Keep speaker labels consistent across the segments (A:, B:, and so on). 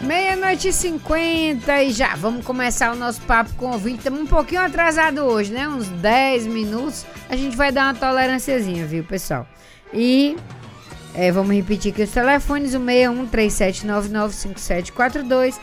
A: meia-noite e 50 e já vamos começar o nosso papo com o ouvinte. Estamos um pouquinho atrasado hoje, né? Uns 10 minutos. A gente vai dar uma tolerânciazinha, viu, pessoal? E vamos repetir aqui os telefones: o 6137995742,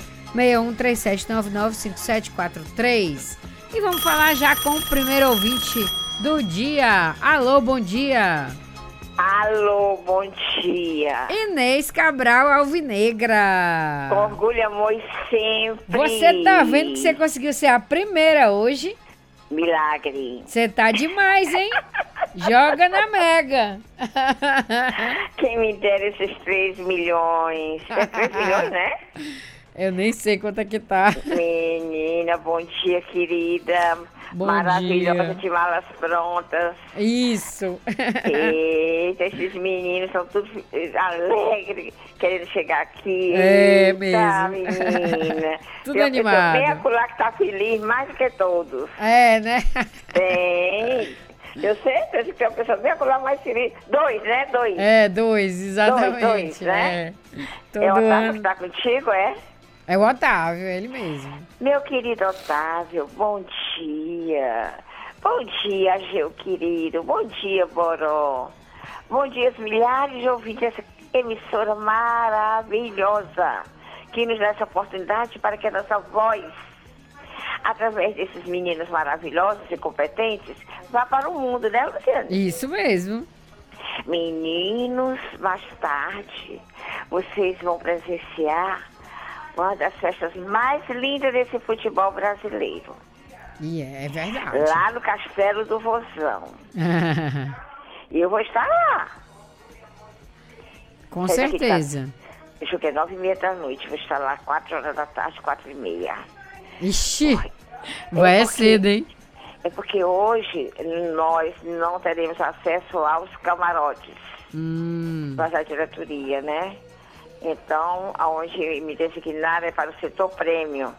A: 6137995743. E vamos falar já com o primeiro ouvinte do dia. Alô, bom dia.
B: Alô, bom dia.
A: Inês Cabral Alvinegra.
B: Com orgulho, amor, e sempre.
A: Você tá vendo que você conseguiu ser a primeira hoje?
B: Milagre.
A: Você tá demais, hein? Joga na Mega.
B: Quem me dera esses 3 milhões. É 3 milhões, né?
A: Eu nem sei quanto é que tá.
B: Menina, bom dia, querida.
A: Bom
B: maravilhosa,
A: dia.
B: de malas prontas.
A: Isso.
B: Eita, esses meninos são todos alegres, querendo chegar aqui.
A: É
B: Eita,
A: mesmo.
B: menina.
A: Tudo
B: Tem
A: animado.
B: Tem a pular que tá feliz mais do que todos.
A: É, né?
B: Tem. Eu sei que tem uma pessoa bem acolá mais feliz. 2, né? 2.
A: É, 2, exatamente.
B: Dois, né?
A: Todo
B: É o Otávio
A: ano.
B: que tá contigo, é?
A: É o Otávio, ele mesmo.
B: Meu querido Otávio, bom dia. Bom dia, Geu querido. Bom dia, Boró. Bom dia, os milhares de ouvintes dessa emissora maravilhosa que nos dá essa oportunidade para que a nossa voz, através desses meninos maravilhosos e competentes, vá para o mundo, né, Luciana?
A: Isso mesmo.
B: Meninos, mais tarde, vocês vão presenciar uma das festas mais lindas desse futebol brasileiro.
A: E é verdade.
B: Lá no Castelo do Vozão. E eu vou estar lá.
A: Com
B: Sai daqui,
A: certeza.
B: Deixa eu ver, 9h30 da noite. Vou estar lá 4 horas da tarde, 4h30.
A: Ixi, vai cedo, hein?
B: É porque hoje nós não teremos acesso aos camarotes da diretoria, né? Então, aonde me designaram é para o setor prêmio.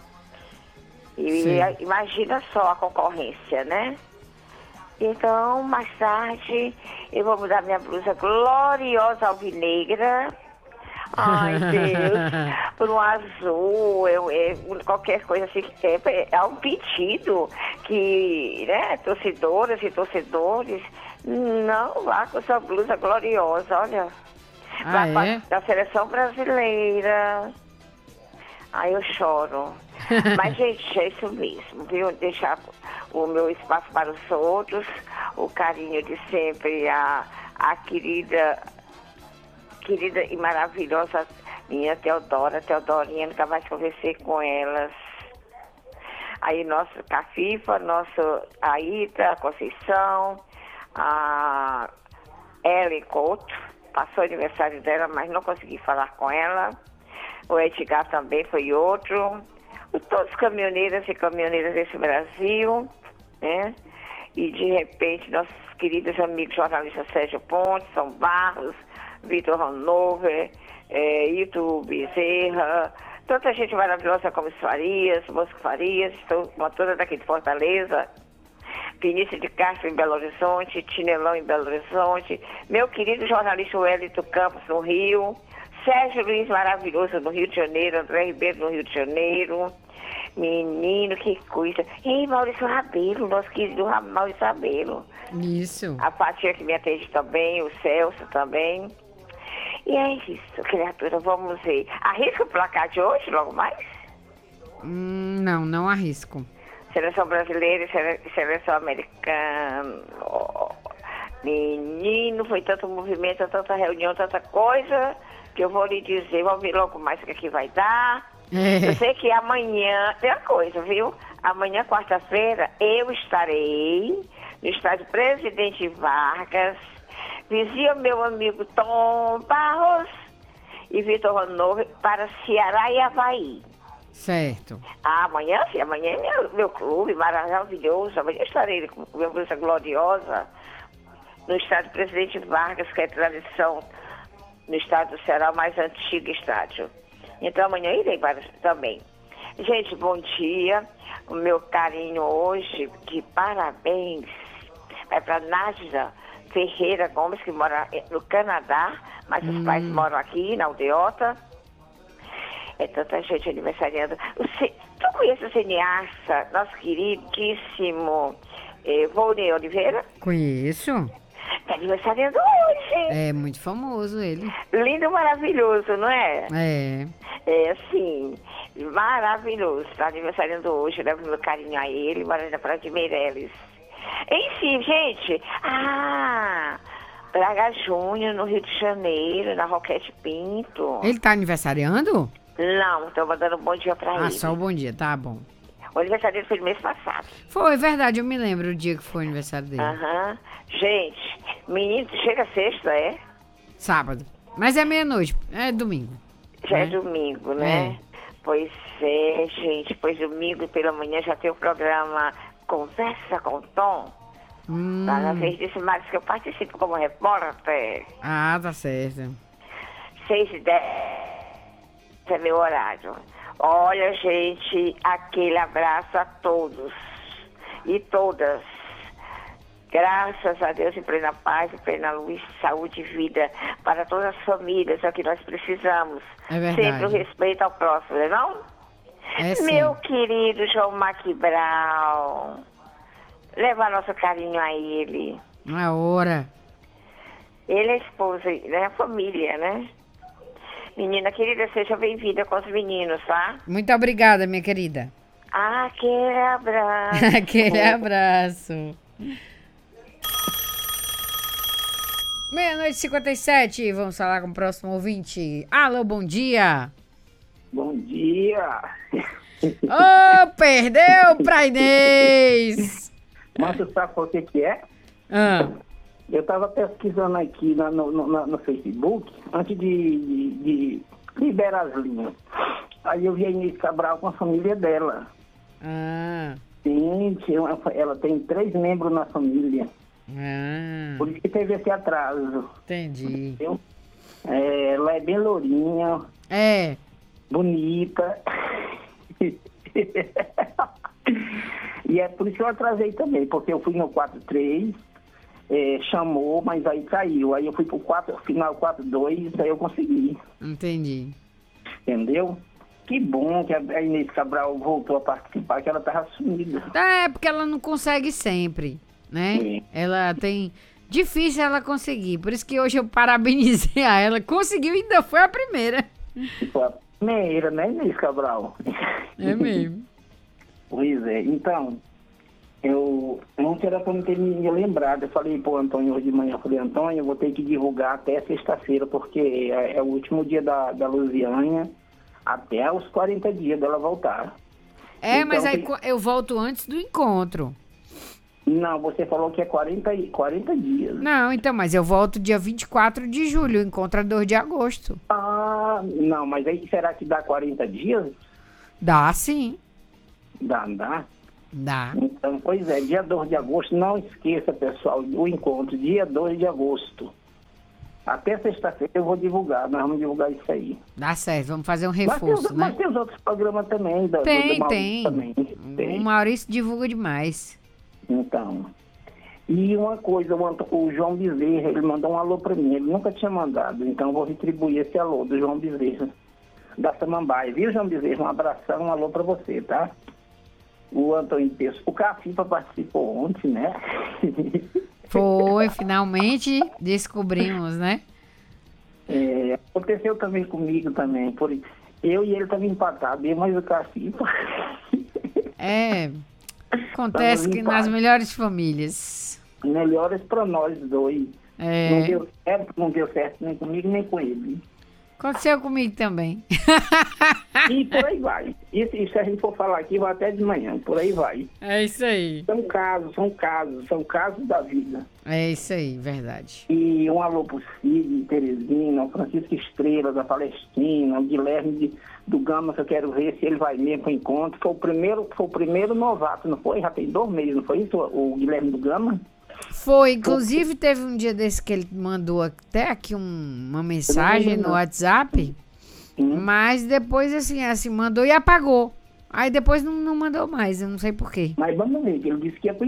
B: E imagina só a concorrência, né? Então, mais tarde, eu vou mudar minha blusa gloriosa alvinegra. Ai, Deus, por um azul, qualquer coisa assim que tem. É um pedido que, né, torcedoras e torcedores, não vá com essa blusa gloriosa, olha. Da seleção brasileira. Aí eu choro. Mas, gente, é isso mesmo, viu? Deixar o meu espaço para os outros, o carinho de sempre, a querida e maravilhosa minha Teodorinha, nunca mais conversei com elas. Aí nosso Cafifa, nosso Aida, Conceição, a Ellen Couto, passou o aniversário dela, mas não consegui falar com ela. O Edgar também foi outro. Todos caminhoneiras e caminhoneiras desse Brasil, né? E de repente nossos queridos amigos jornalistas Sérgio Pontes, São Barros, Vitor Hanover, Ito Bezerra, tanta gente maravilhosa como Farias, Bosco Farias, uma toda daqui de Fortaleza, Vinícius de Castro em Belo Horizonte, Tinelão em Belo Horizonte, meu querido jornalista Wellington Campos no Rio, Sérgio Luiz maravilhoso no Rio de Janeiro, André Ribeiro no Rio de Janeiro, menino, que coisa. E Maurício Rabelo, nosso querido Maurício Rabelo.
A: Isso.
B: A Fatia que me atende também, o Celso também. E é isso, criatura, vamos ver. Arrisca o placar de hoje, logo mais?
A: Não arrisco.
B: Seleção brasileira e seleção americana. Menino, foi tanto movimento, tanta reunião, tanta coisa, que eu vou lhe dizer, vamos ver logo mais o que vai dar. Eu sei que amanhã, tem uma coisa, viu? Amanhã, quarta-feira, eu estarei no estádio Presidente Vargas, vizinho meu amigo Tom Barros e Vitor Hanover para Ceará e Avaí.
A: Certo.
B: Amanhã, sim, amanhã é meu clube maravilhoso, amanhã estarei com minha blusa gloriosa no estádio Presidente Vargas, que é tradição no estado do Ceará, o mais antigo estádio. Então amanhã irei também. Gente, bom dia. O meu carinho hoje, de parabéns, vai para Nádia Ferreira Gomes, que mora no Canadá, mas os pais moram aqui na Aldeota. É tanta gente aniversariando. Tu conhece o cineasta, nosso queridíssimo Volney Oliveira?
A: Conheço.
B: Tá aniversariando hoje.
A: É muito famoso ele.
B: Lindo, maravilhoso, não é?
A: É.
B: É, assim, maravilhoso. Tá aniversariando hoje, levo meu carinho a ele, mora na Praia de Meireles. Enfim, gente. Braga Júnior, no Rio de Janeiro, na Roquete Pinto.
A: Ele tá aniversariando?
B: Não, tô mandando um bom dia pra ele.
A: Só o bom dia, tá bom.
B: O aniversário dele foi no mês passado.
A: Foi verdade, eu me lembro o dia que foi o aniversário dele.
B: Gente, menino, chega sexta, é?
A: Sábado. Mas é meia-noite, é domingo.
B: Já é domingo, né? Pois é, gente. Pois domingo pela manhã já tem o programa Conversa com Tom. Tá na Verdice Mares, que eu participo como repórter.
A: Tá certo.
B: 6h10 é meu horário. Olha, gente, aquele abraço a todos e todas. Graças a Deus, em plena paz, em plena luz, saúde e vida para todas as famílias, é o que nós precisamos.
A: É verdade.
B: Sempre o respeito ao próximo, não?
A: É sim.
B: Meu querido João Maquibral, leva nosso carinho a ele.
A: Na hora.
B: Ele é esposa, né? A família, né? Menina querida, seja bem-vinda com os meninos, tá?
A: Muito obrigada, minha querida.
B: Aquele abraço.
A: Aquele abraço. 00:57, vamos falar com o próximo ouvinte. Alô, bom dia.
C: Bom dia.
A: Perdeu pra Inês.
C: Mas você sabe por que é? Eu estava pesquisando aqui no Facebook, antes de liberar as linhas. Aí eu vi a Inês Cabral com a família dela. Gente, ela tem 3 membros na família. Por isso que teve esse atraso.
A: Entendi.
C: Entendeu? Ela é bem lourinha. Bonita. E é por isso que eu atrasei também, porque eu fui no 4-3, chamou, mas aí caiu. Aí eu fui pro final 4-2, aí eu consegui.
A: Entendi.
C: Entendeu? Que bom que a Inês Cabral voltou a participar, que ela tava sumida.
A: Porque ela não consegue sempre, né?
C: Sim.
A: Ela tem... Difícil ela conseguir, por isso que hoje eu parabenizei a ela. Conseguiu e ainda foi a primeira.
C: Foi a primeira, né, Inês Cabral?
A: É mesmo.
C: Pois é, então, ontem era pra não ter me lembrado. Eu falei pro Antônio hoje de manhã, Antônio, eu vou ter que divulgar até sexta-feira, porque é o último dia da Luziânia, até os 40 dias dela voltar. Então,
A: mas aí eu volto antes do encontro.
C: Não, você falou que é 40 dias.
A: Não, então, mas eu volto dia 24 de julho, o encontro é 2 de agosto.
C: Não, mas aí será que dá 40 dias?
A: Dá, sim.
C: Dá?
A: Dá.
C: Então, pois é, dia 2 de agosto, não esqueça, pessoal, o encontro, dia 2 de agosto. Até sexta-feira eu vou divulgar, nós vamos divulgar isso aí.
A: Dá certo, vamos fazer um reforço, né?
C: Mas tem os outros programas também.
A: Tem.
C: Também.
A: O Maurício divulga demais.
C: Então, e uma coisa, o João Bezerra, ele mandou um alô pra mim, ele nunca tinha mandado, então eu vou retribuir esse alô do João Bezerra, da Samambaia, viu, João Bezerra? Um abração, um alô pra você, tá? O Antônio Pesco, o Cafipa participou ontem, né?
A: Foi, finalmente descobrimos, né?
C: Aconteceu também comigo também, eu e ele estava empatados, mas o Cafipa...
A: Acontece que nas melhores famílias.
C: Melhores para nós dois. Não deu certo nem comigo, nem com ele.
A: Aconteceu comigo também.
C: E por aí vai. E se a gente for falar aqui, vai até de manhã. Por aí vai.
A: É isso aí.
C: São casos da vida.
A: É isso aí, verdade.
C: E um alô pro Cid, Teresina, o Francisco Estrela, da Palestina, o Guilherme do Gama, que eu quero ver se ele vai mesmo pro encontro. Foi o primeiro novato, não foi? Já tem 2 meses, não foi isso? O Guilherme do Gama?
A: Foi, inclusive teve um dia desse que ele mandou até aqui uma mensagem no WhatsApp, mas depois assim, mandou e apagou. Aí depois não mandou mais, eu não sei porquê.
C: Mas vamos ver, que ele disse que ia pro